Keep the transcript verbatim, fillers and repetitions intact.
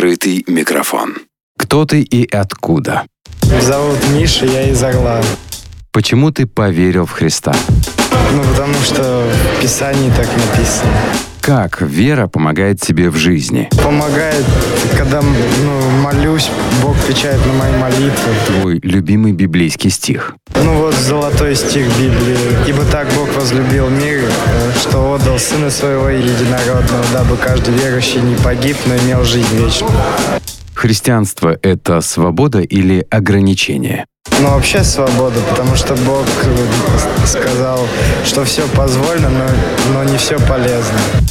Открытый микрофон. Кто ты и откуда? Зовут Миша, я из Орла. Почему ты поверил в Христа? Ну, потому что в Писании так написано. Как вера помогает тебе в жизни? Помогает, когда ну, молюсь, Бог отвечает на мои молитвы. Твой любимый библейский стих. Ну вот золотой стих Библии. «Ибо так Бог возлюбил мир, что отдал Сына Своего Единородного, дабы каждый верующий не погиб, но имел жизнь вечную». Христианство — это свобода или ограничение? Ну, вообще свобода, потому что Бог сказал, что все позволено, но, но не все полезно.